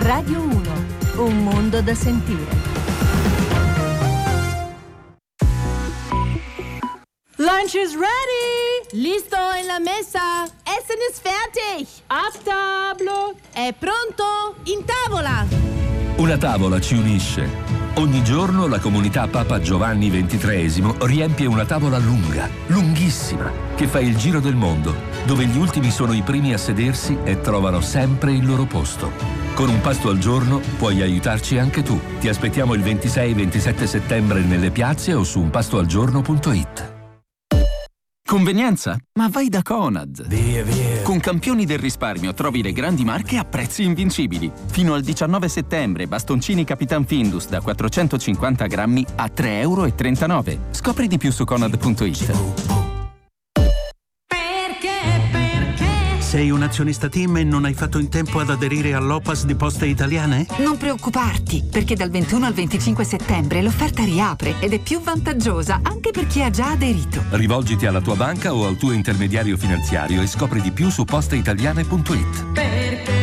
Radio 1, un mondo da sentire. Lunch is ready! Listo en la mesa! Essen ist fertig! A tavola! È pronto? In tavola! Una tavola ci unisce. Ogni giorno la comunità Papa Giovanni XXIII riempie una tavola lunga, lunghissima, che fa il giro del mondo, dove gli ultimi sono i primi a sedersi e trovano sempre il loro posto. Con un pasto al giorno puoi aiutarci anche tu. Ti aspettiamo il 26-27 settembre nelle piazze o su unpastoalgiorno.it. Convenienza? Ma vai da Conad! Via, via! Con Campioni del risparmio trovi le grandi marche a prezzi invincibili. Fino al 19 settembre bastoncini Capitan Findus da 450 grammi a €3,39. Scopri di più su Conad.it. Sei un azionista TIM e non hai fatto in tempo ad aderire all'OPAS di Poste Italiane? Non preoccuparti, perché dal 21 al 25 settembre l'offerta riapre ed è più vantaggiosa anche per chi ha già aderito. Rivolgiti alla tua banca o al tuo intermediario finanziario e scopri di più su posteitaliane.it.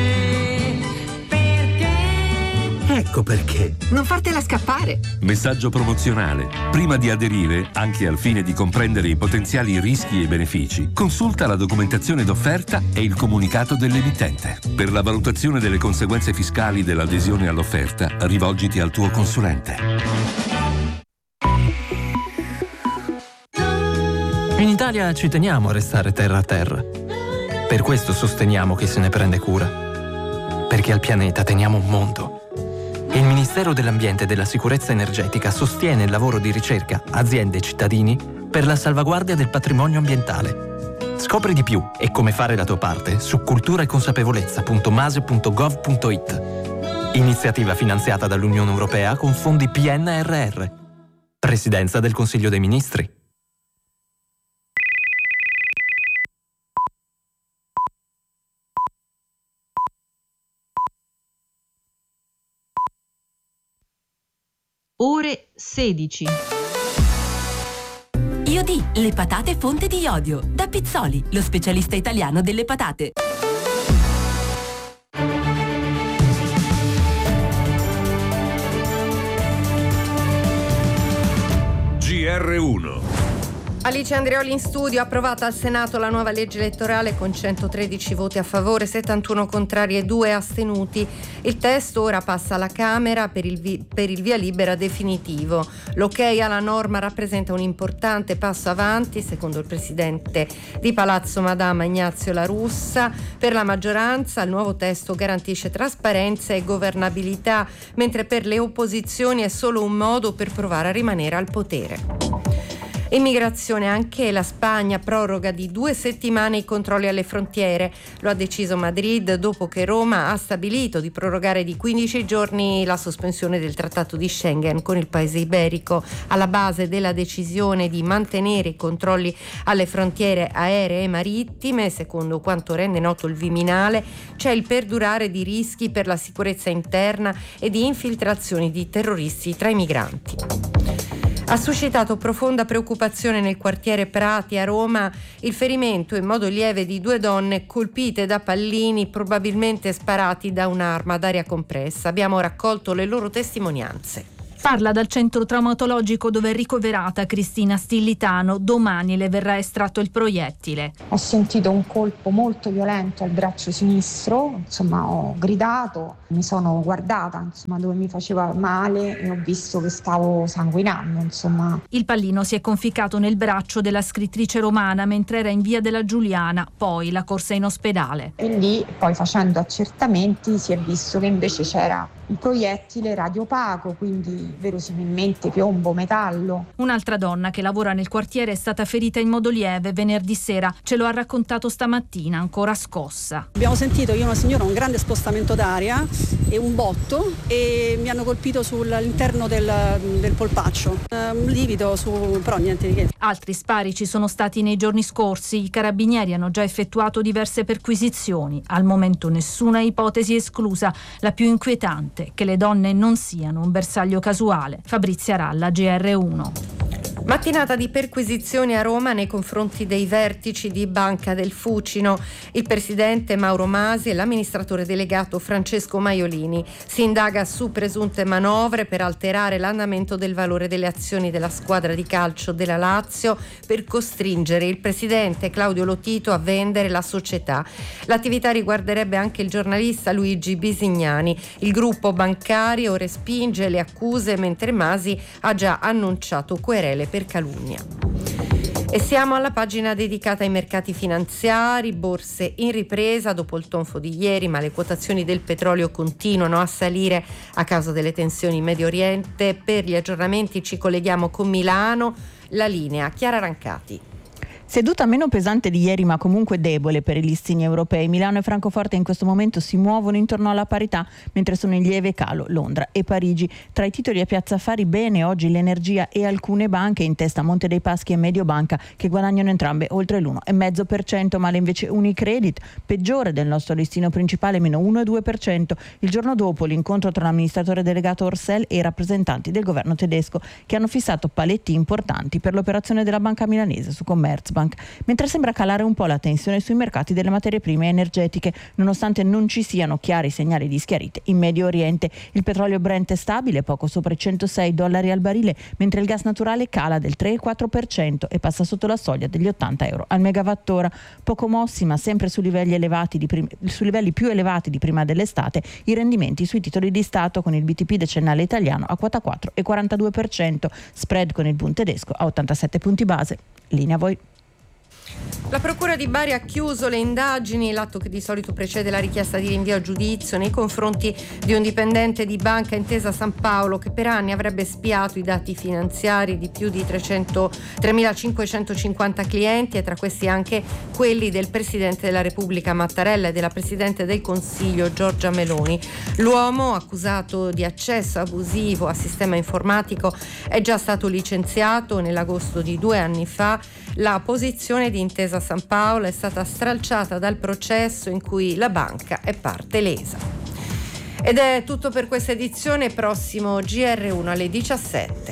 Ecco perché. Non fartela scappare. Messaggio promozionale. Prima di aderire, anche al fine di comprendere i potenziali rischi e benefici, consulta la documentazione d'offerta e il comunicato dell'emittente. Per la valutazione delle conseguenze fiscali dell'adesione all'offerta, rivolgiti al tuo consulente. In Italia ci teniamo a restare terra a terra. Per questo sosteniamo chi se ne prende cura. Perché al pianeta teniamo un mondo. Il Ministero dell'Ambiente e della Sicurezza Energetica sostiene il lavoro di ricerca, aziende e cittadini per la salvaguardia del patrimonio ambientale. Scopri di più e come fare la tua parte su culturaeconsapevolezza.mase.gov.it. Iniziativa finanziata dall'Unione Europea con fondi PNRR. Presidenza del Consiglio dei Ministri. Ore 16. Iodi, le patate fonte di iodio. Da Pizzoli, lo specialista italiano delle patate. GR1. Alice Andreoli in studio. Approvata al Senato la nuova legge elettorale con 113 voti a favore, 71 contrari e 2 astenuti. Il testo ora passa alla Camera per il via libera definitivo. L'ok alla norma rappresenta un importante passo avanti, secondo il presidente di Palazzo Madama Ignazio La Russa. Per la maggioranza il nuovo testo garantisce trasparenza e governabilità, mentre per le opposizioni è solo un modo per provare a rimanere al potere. Immigrazione, anche la Spagna proroga di 2 settimane i controlli alle frontiere. Lo ha deciso Madrid dopo che Roma ha stabilito di prorogare di 15 giorni la sospensione del trattato di Schengen con il paese iberico. Alla base della decisione di mantenere i controlli alle frontiere aeree e marittime, secondo quanto rende noto il Viminale, c'è il perdurare di rischi per la sicurezza interna e di infiltrazioni di terroristi tra i migranti. Ha suscitato profonda preoccupazione nel quartiere Prati a Roma il ferimento in modo lieve di 2 donne colpite da pallini probabilmente sparati da un'arma ad aria compressa. Abbiamo raccolto le loro testimonianze. Parla dal centro traumatologico dove è ricoverata Cristina Stillitano. Domani le verrà estratto il proiettile. Ho sentito un colpo molto violento al braccio sinistro, ho gridato, mi sono guardata, dove mi faceva male e ho visto che stavo sanguinando, Il pallino si è conficcato nel braccio della scrittrice romana mentre era in via della Giuliana, poi la corsa in ospedale. E lì, poi facendo accertamenti, si è visto che invece c'era un proiettile radiopaco, quindi verosimilmente piombo, metallo. Un'altra donna che lavora nel quartiere è stata ferita in modo lieve venerdì sera. Ce lo ha raccontato stamattina, ancora scossa. Abbiamo sentito io e una signora un grande spostamento d'aria e un botto e mi hanno colpito all'interno del polpaccio. Un livido, però niente di che. Altri spari ci sono stati nei giorni scorsi. I carabinieri hanno già effettuato diverse perquisizioni. Al momento nessuna ipotesi esclusa. La più inquietante, che le donne non siano un bersaglio casuale. Fabrizia Ralla, GR1. Mattinata di perquisizioni a Roma nei confronti dei vertici di Banca del Fucino. Il presidente Mauro Masi e l'amministratore delegato Francesco Maiolini. Si indaga su presunte manovre per alterare l'andamento del valore delle azioni della squadra di calcio della Lazio per costringere il presidente Claudio Lotito a vendere la società. L'attività riguarderebbe anche il giornalista Luigi Bisignani. Il gruppo bancario respinge le accuse, mentre Masi ha già annunciato querele per calunnia. E siamo alla pagina dedicata ai mercati finanziari, borse in ripresa dopo il tonfo di ieri, ma le quotazioni del petrolio continuano a salire a causa delle tensioni in Medio Oriente. Per gli aggiornamenti ci colleghiamo con Milano, la linea Chiara Rancati. Seduta meno pesante di ieri ma comunque debole per i listini europei, Milano e Francoforte in questo momento si muovono intorno alla parità, mentre sono in lieve calo Londra e Parigi. Tra i titoli a Piazza Affari bene oggi l'energia e alcune banche, in testa Monte dei Paschi e Mediobanca, che guadagnano entrambe oltre l'1,5%, male invece Unicredit, peggiore del nostro listino principale, meno 1,2%. Il giorno dopo l'incontro tra l'amministratore delegato Orsel e i rappresentanti del governo tedesco, che hanno fissato paletti importanti per l'operazione della banca milanese su Commerzbank. Mentre sembra calare un po' la tensione sui mercati delle materie prime energetiche, nonostante non ci siano chiari segnali di schiarite in Medio Oriente. Il petrolio Brent è stabile, poco sopra i $106 al barile, mentre il gas naturale cala del 3,4% e passa sotto la soglia degli €80 al megawattora. Poco mossi, ma sempre su livelli più elevati di prima dell'estate, i rendimenti sui titoli di Stato, con il BTP decennale italiano a quota 4,42%, spread con il Bund tedesco a 87 punti base. Linea a voi. La Procura di Bari ha chiuso le indagini, l'atto che di solito precede la richiesta di rinvio a giudizio nei confronti di un dipendente di Banca Intesa San Paolo che per anni avrebbe spiato i dati finanziari di più di 3.550 clienti, e tra questi anche quelli del Presidente della Repubblica Mattarella e della Presidente del Consiglio Giorgia Meloni. L'uomo, accusato di accesso abusivo a sistema informatico, è già stato licenziato nell'agosto di 2 anni fa. La posizione di Intesa San Paolo è stata stralciata dal processo in cui la banca è parte lesa. Ed è tutto per questa edizione, prossimo GR1 alle 17.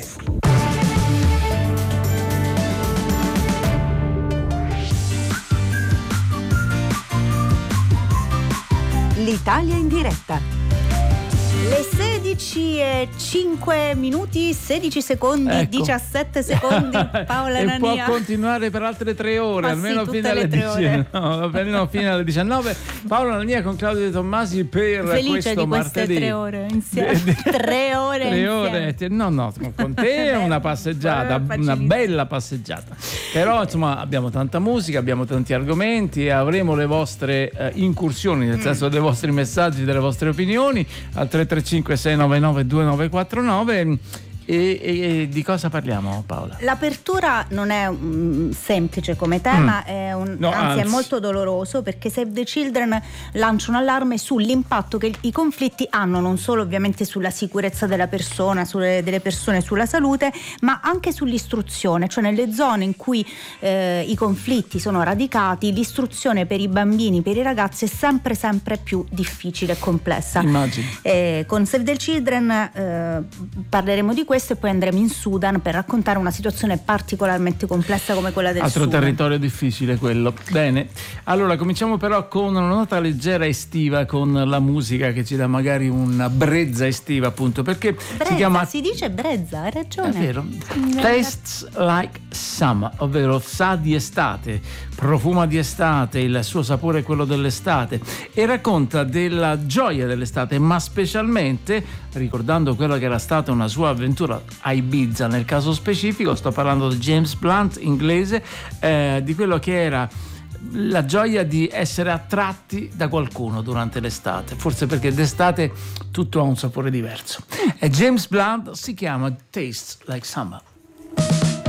L'Italia in diretta. Le 16:05, 16 secondi, ecco. 17 secondi, Paola e Nania. può continuare per altre 3 ore, almeno fino alle 19. Almeno fino alle 19. Paola Nania con Claudio De Tommasi per felice questo di queste martedì. 3 ore insieme. 3 ore 3 ore. No, con te è una passeggiata, una bella passeggiata. Però insomma abbiamo tanta musica, abbiamo tanti argomenti e avremo le vostre incursioni, nel senso dei vostri messaggi, delle vostre opinioni al 335 699 2949. E di cosa parliamo, Paola? L'apertura non è semplice come tema, anzi è molto doloroso, perché Save the Children lancia un allarme sull'impatto che i conflitti hanno non solo ovviamente sulla sicurezza della persona, delle persone, sulla salute, ma anche sull'istruzione, cioè nelle zone in cui i conflitti sono radicati, l'istruzione per i bambini, per i ragazzi è sempre più difficile e complessa. Immagino. Con Save the Children parleremo di questo e poi andremo in Sudan per raccontare una situazione particolarmente complessa come quella del Sudan. Altro territorio difficile quello. Bene, allora cominciamo però con una nota leggera estiva, con la musica che ci dà magari una brezza estiva, appunto, perché si dice brezza, hai ragione. È vero. Tastes like summer, ovvero sa di estate, profuma di estate, il suo sapore è quello dell'estate, e racconta della gioia dell'estate, ma specialmente ricordando quella che era stata una sua avventura a Ibiza. Nel caso specifico sto parlando di James Blunt, inglese, di quello che era la gioia di essere attratti da qualcuno durante l'estate, forse perché d'estate tutto ha un sapore diverso. E James Blunt si chiama Tastes Like Summer.